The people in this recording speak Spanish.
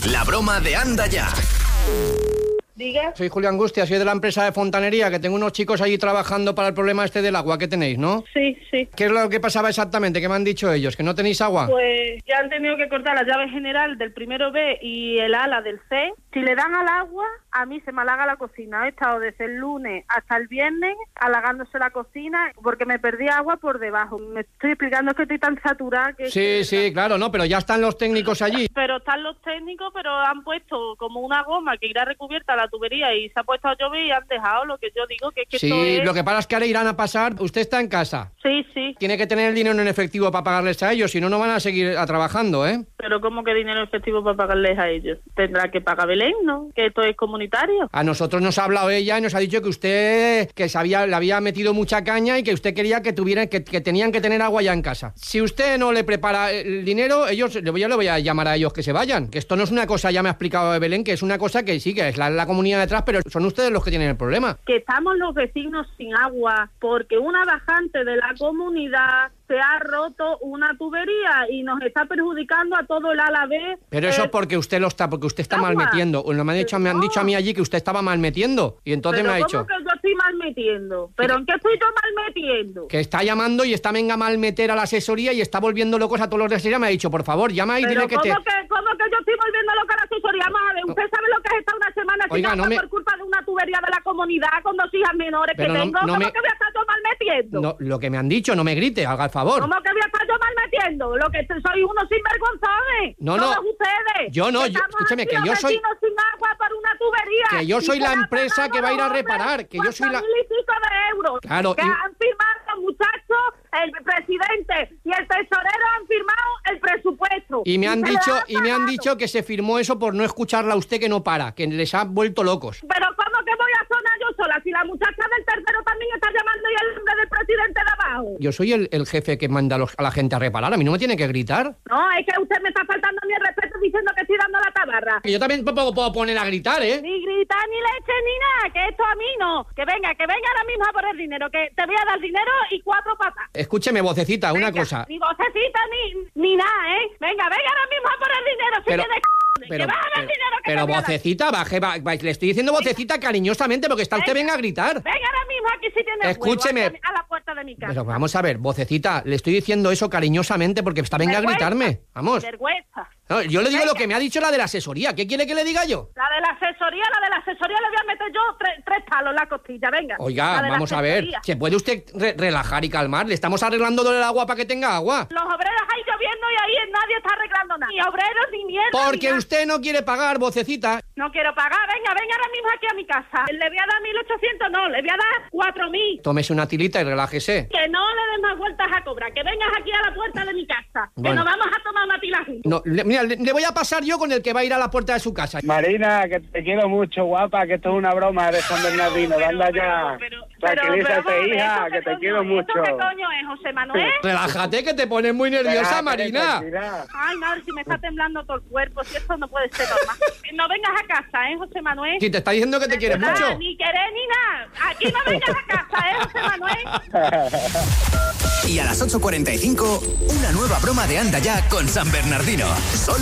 La broma de Anda Ya. Diga. Soy Julio Angustia, soy de la empresa de fontanería, que tengo unos chicos allí trabajando para el problema este del agua que tenéis, ¿no? Sí. ¿Qué es lo que pasaba exactamente? ¿Qué me han dicho ellos? ¿Que no tenéis agua? Pues ya han tenido que cortar la llave general del primero B y el ala del C. Si le dan al agua, a mí se me halaga la cocina. He estado desde el lunes hasta el viernes halagándose la cocina porque me perdí agua por debajo. Me estoy explicando que estoy tan saturada que... Sí, claro, no, pero ya están los técnicos allí. Pero están los técnicos, pero han puesto como una goma que irá recubierta la tubería y se ha puesto a llover y han dejado lo que yo digo, que es que Sí, esto es... lo que pasa es que ahora irán a pasar. Usted está en casa. Sí. Tiene que tener el dinero en efectivo para pagarles a ellos, si no, no van a seguir trabajando, ¿eh? Pero ¿cómo que dinero efectivo para pagarles a ellos? Tendrá que pagar Belén, ¿no? Que esto es comunitario. A nosotros nos ha hablado ella y nos ha dicho que usted le había metido mucha caña y que usted quería que tenían que tener agua ya en casa. Si usted no le prepara el dinero, yo le voy a llamar a ellos que se vayan. Que esto no es una cosa, ya me ha explicado Belén, que es una cosa que sí, que es la comunidad detrás, pero son ustedes los que tienen el problema. Que estamos los vecinos sin agua porque una bajante de la comunidad se ha roto una tubería y nos está perjudicando a todo el ala B. Pero eso es porque usted está mal metiendo. Me han dicho a mí allí que usted estaba mal metiendo y entonces me ha dicho... ¿Cómo que yo estoy mal metiendo? ¿Pero en qué estoy yo mal metiendo? Que está llamando y está mal meter a la asesoría y está volviendo locos a todos los de asesoría. Me ha dicho, por favor, llama y dile que te... ¿Cómo que yo estoy volviendo loca a la asesoría? Vamos a ver, ¿usted sabe lo que es estar una semana sin agua por culpa de una tubería de la comunidad con 2 hijas menores que tengo? ¿Cómo que voy a estar yo mal metiendo? No, lo que me han dicho, no me grite, haga el favor. ¿Cómo que voy a estar yo mal metiendo? Lo que soy unos sinvergonzones. Todos ustedes. Yo no, escúcheme, que yo soy... sin agua por una tubería. Que yo soy la empresa que va a ir a reparar. Que yo soy la... 4.000 y pico de euros. Claro. Que han firmado los muchachos, el presidente y el tesorero han firmado el presupuesto. Y me han dicho que se firmó eso por no escucharla a usted, que no para, que les ha vuelto locos. Pero ¿cómo que voy a sonar yo sola? Si la muchacha del tercero también está llamando y el nombre del presidente de abajo. Yo soy el jefe que manda a la gente a reparar, a mí no me tiene que gritar. No, es que usted me está faltando mi respeto diciendo que estoy dando la tabarra. Que yo también puedo poner a gritar, ¿eh? Ni gritar, ni leche, ni nada, que esto a mí no. Que venga ahora mismo a por el dinero, que te voy a dar dinero y 4 patas. Escúcheme, vocecita, una cosa. Ni vocecita, ni nada, ¿eh? Venga ahora mismo a por el dinero, si tienes que vas a ver dinero que pero te voy a dar. vocecita, le estoy diciendo vocecita cariñosamente porque está usted venga a gritar. Venga ahora mismo aquí si tienes Escúcheme. huevo, a la puerta de mi casa. Pero vamos a ver, vocecita, le estoy diciendo eso cariñosamente porque está venga a gritarme. Vamos. Vergüenza. No, yo le digo lo que me ha dicho la de la asesoría. ¿Qué quiere que le diga yo? La de la asesoría le voy a meter yo 3 palos en la costilla, venga. Oiga, vamos a ver, ¿se puede usted relajar y calmar? Le estamos arreglando el agua para que tenga agua. Los obreros ahí lloviendo y ahí nadie está arreglando nada. Ni obreros, ni mierda. Porque usted no quiere pagar, vocecita. No quiero pagar, venga ahora mismo aquí a mi casa. Le voy a dar 1.800, no, le voy a dar 4.000. Tómese una tilita y relájese. Que no le des más vueltas a cobrar, que vengas aquí a la puerta de mi casa. Bueno. Que nos vamos a tomar una tila juntos. No, mira, le voy a pasar yo con el que va a ir a la puerta de su casa. Marina, que te quiero mucho, guapa, que esto es una broma de San Bernardino. Anda ya. Tranquilízate, hija, que te quiero mucho. ¿Esto qué coño es, José Manuel? Relájate, que te pones muy nerviosa, Marina. Ay, madre, si me está temblando todo el cuerpo, si esto no puede ser normal. No vengas a casa, José Manuel? Si te está diciendo que te quieres mucho. Ni querer ni nada. Aquí no vengas a casa, José Manuel? Y a las 8:45, una nueva broma de Anda Ya con San Bernardino.